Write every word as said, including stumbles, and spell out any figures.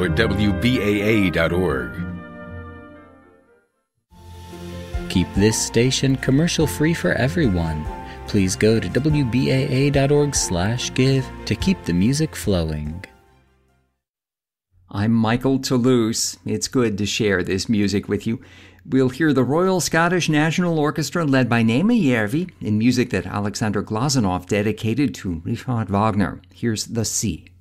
or W B A A dot org. Keep this station commercial-free for everyone. Please go to W B A A dot org slash give to keep the music flowing. I'm Michael Toulouse. It's good to share this music with you. We'll hear the Royal Scottish National Orchestra led by Naima Järvi in music that Alexander Glazunov dedicated to Richard Wagner. Here's The Sea.